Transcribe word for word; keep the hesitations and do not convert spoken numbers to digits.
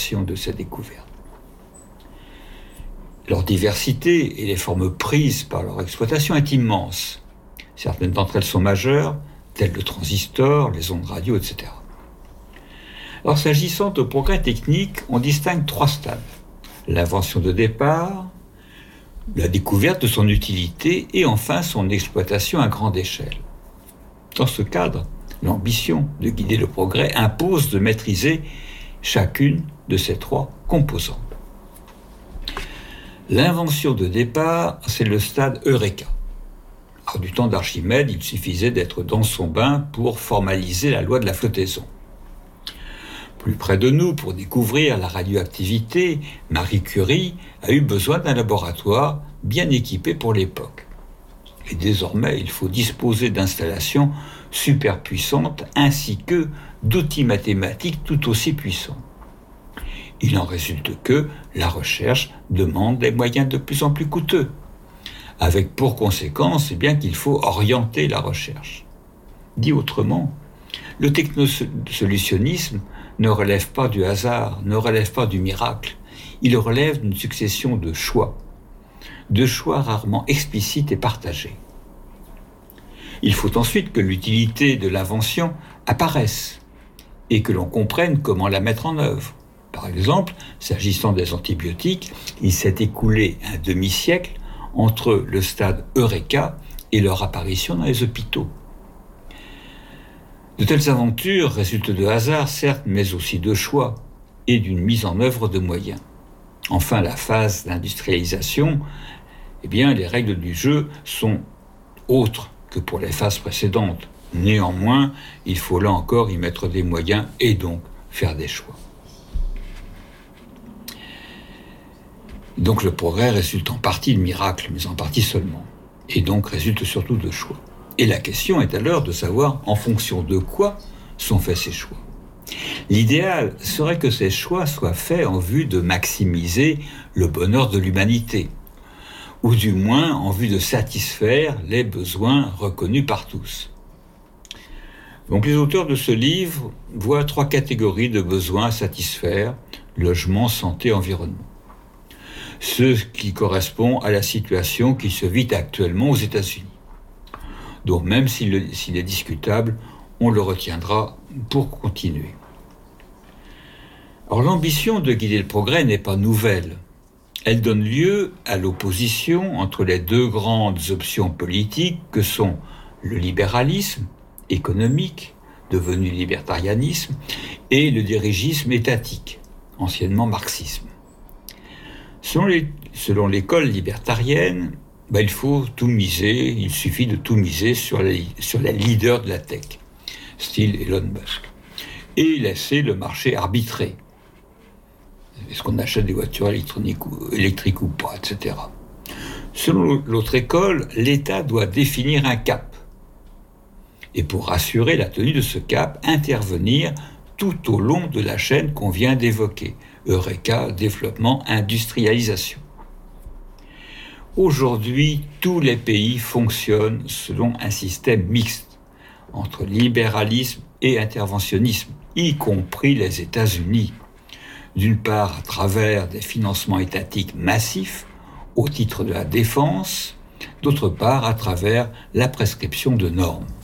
l'application de ces découvertes. Leur diversité et les formes prises par leur exploitation est immense. Certaines d'entre elles sont majeures, telles le transistor, les ondes radio, et cetera. Alors, s'agissant de progrès techniques, on distingue trois stades. L'invention de départ, la découverte de son utilité et enfin son exploitation à grande échelle. Dans ce cadre, l'ambition de guider le progrès impose de maîtriser chacune de ces trois composantes. L'invention de départ, c'est le stade Eureka. Alors, du temps d'Archimède, il suffisait d'être dans son bain pour formaliser la loi de la flottaison. Plus près de nous, pour découvrir la radioactivité, Marie Curie a eu besoin d'un laboratoire bien équipé pour l'époque. Et désormais, il faut disposer d'installations super puissantes ainsi que d'outils mathématiques tout aussi puissants. Il en résulte que la recherche demande des moyens de plus en plus coûteux, avec pour conséquence eh bien, qu'il faut orienter la recherche. Dit autrement, le technosolutionnisme ne relève pas du hasard, ne relève pas du miracle. Il relève d'une succession de choix, de choix rarement explicites et partagés. Il faut ensuite que l'utilité de l'invention apparaisse et que l'on comprenne comment la mettre en œuvre. Par exemple, s'agissant des antibiotiques, il s'est écoulé un demi-siècle entre le stade Eureka et leur apparition dans les hôpitaux. De telles aventures résultent de hasard, certes, mais aussi de choix et d'une mise en œuvre de moyens. Enfin, la phase d'industrialisation, eh bien, les règles du jeu sont autres que pour les phases précédentes. Néanmoins, il faut là encore y mettre des moyens et donc faire des choix. Donc le progrès résulte en partie de miracles, mais en partie seulement. Et donc résulte surtout de choix. Et la question est alors de savoir en fonction de quoi sont faits ces choix. L'idéal serait que ces choix soient faits en vue de maximiser le bonheur de l'humanité, ou du moins en vue de satisfaire les besoins reconnus par tous. Donc les auteurs de ce livre voient trois catégories de besoins à satisfaire: logement, santé, environnement. Ce qui correspond à la situation qui se vit actuellement aux États-Unis. Donc même s'il, s'il est discutable, on le retiendra pour continuer. Alors l'ambition de guider le progrès n'est pas nouvelle. Elle donne lieu à l'opposition entre les deux grandes options politiques que sont le libéralisme économique, devenu libertarianisme, et le dirigisme étatique, anciennement marxisme. Selon, les, selon l'école libertarienne, ben, il faut tout miser, il suffit de tout miser sur les, sur les leaders de la tech, style Elon Musk, et laisser le marché arbitrer. Est-ce qu'on achète des voitures électroniques ou, électriques ou pas, et cetera. Selon l'autre école, l'État doit définir un cap. Et pour assurer la tenue de ce cap, intervenir tout au long de la chaîne qu'on vient d'évoquer. Eureka, développement, industrialisation. Aujourd'hui, tous les pays fonctionnent selon un système mixte entre libéralisme et interventionnisme, y compris les États-Unis. D'une part, à travers des financements étatiques massifs au titre de la défense, d'autre part, à travers la prescription de normes.